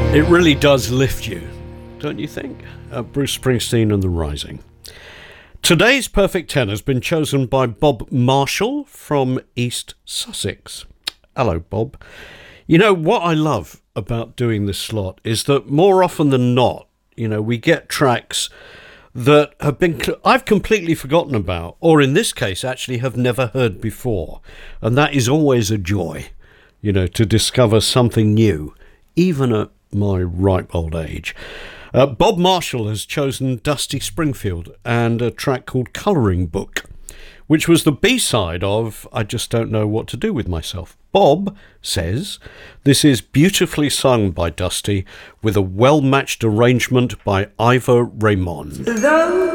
It really does lift you, don't you think? Bruce Springsteen and The Rising. Today's Perfect 10 has been chosen by Bob Marshall from East Sussex. Hello, Bob. You know, what I love about doing this slot is that more often than not, we get tracks that I've completely forgotten about, or in this case, actually have never heard before. And that is always a joy, to discover something new, even at my ripe old age. Bob Marshall has chosen Dusty Springfield and a track called Colouring Book, which was the B-side of I Just Don't Know What to Do With Myself. Bob says this is beautifully sung by Dusty with a well-matched arrangement by Ivor Raymond.